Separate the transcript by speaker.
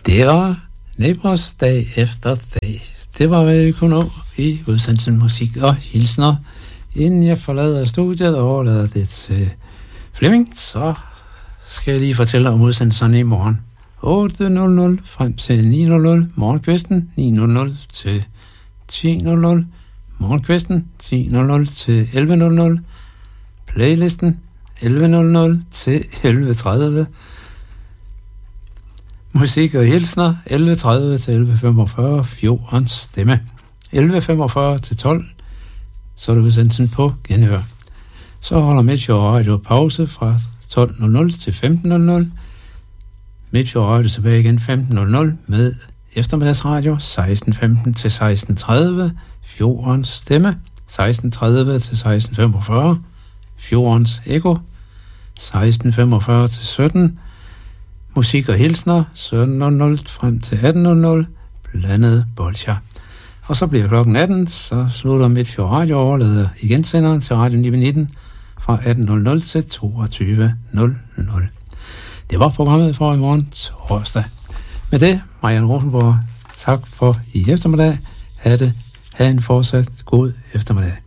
Speaker 1: Det var Neighbors dag efter dag. Det var, hvad jeg kunne nå i udsendelsen musik og hilsner. Inden jeg forlader studiet og overlader det til Flemming, så skal jeg lige fortælle om udsendelserne i morgen. 8.00 frem til 9.00 morgenkvisten, 9.00 til 10.00 morgenkvisten, 10.00 til 11.00 playlisten, 11.00 til 11.30 musik og hilsner, 11.30 til 11.45 Fjordens stemme, 11.45 til 12, så er det udsendelsen på genhør. Så holder Midtjord Radio pause fra 12.00 til 15.00. Midtjord Radio tilbage igen 15.00 med eftermiddagsradio, 16.15 til 16.30 Fjordens stemme, 16.30 til 16.45 Fjordens Eko, 16.45 til 17 musik og hilsner, 17.00 frem til 18.00 blandet bolsjer. Og så bliver klokken 18, så slutter Midtjord Radio overlader igen senderen til Radio 919 fra 18.00 til 22.00. Det var programmet for i morgen torsdag. Med det, Marianne Rosenborg, tak for i eftermiddag. Ha' en fortsat god eftermiddag.